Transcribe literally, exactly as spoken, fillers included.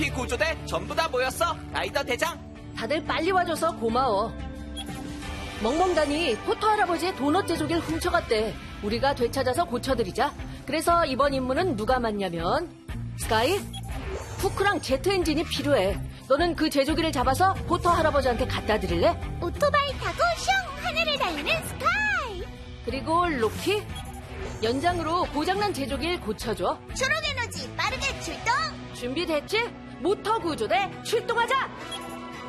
이 구조대 전부 다 모였어, 라이더 대장. 다들 빨리 와줘서 고마워. 멍멍단이 포터 할아버지의 도넛 제조기를 훔쳐갔대. 우리가 되찾아서 고쳐드리자. 그래서 이번 임무는 누가 맡냐면 스카이? 후크랑 제트 엔진이 필요해. 너는 그 제조기를 잡아서 포터 할아버지한테 갖다 드릴래? 오토바이 타고 슝 하늘을 달리는 스카이. 그리고 로키? 연장으로 고장난 제조기를 고쳐줘. 초록 에너지 빠르게 출동. 준비됐지? 모터 구조대 출동하자!